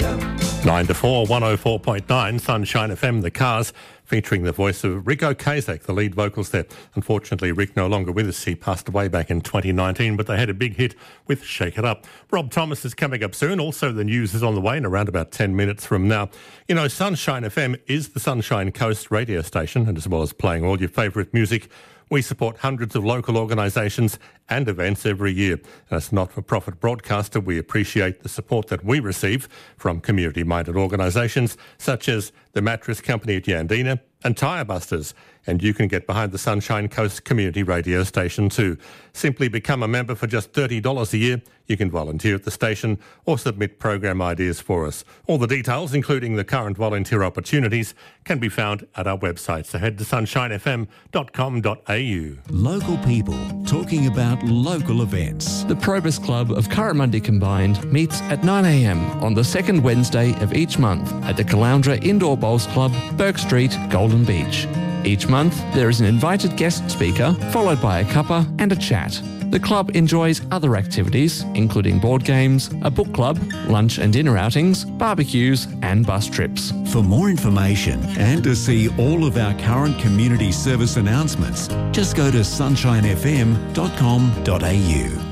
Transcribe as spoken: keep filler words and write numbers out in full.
nine to four, one oh four point nine, Sunshine F M, The Cars, featuring the voice of Rick Ocasek, the lead vocals there. Unfortunately, Rick no longer with us. He passed away back in twenty nineteen, but they had a big hit with Shake It Up. Rob Thomas is coming up soon. Also, the news is on the way in around about ten minutes from now. You know, Sunshine F M is the Sunshine Coast radio station, and as well as playing all your favourite music, we support hundreds of local organisations and events every year. As a not-for-profit broadcaster, we appreciate the support that we receive from community-minded organisations such as the Mattress Company at Yandina and Tyre Busters. And you can get behind the Sunshine Coast community radio station too. Simply become a member for just thirty dollars a year. You can volunteer at the station or submit program ideas for us. All the details, including the current volunteer opportunities, can be found at our website. So head to sunshine f m dot com dot a u. Local people talking about local events. The Probus Club of Currimundi Combined meets at nine a m on the second Wednesday of each month at the Caloundra Indoor Bowls Club, Burke Street, Golden Beach. Each month, there is an invited guest speaker, followed by a cuppa and a chat. The club enjoys other activities, including board games, a book club, lunch and dinner outings, barbecues and bus trips. For more information and to see all of our current community service announcements, just go to sunshine f m dot com dot a u.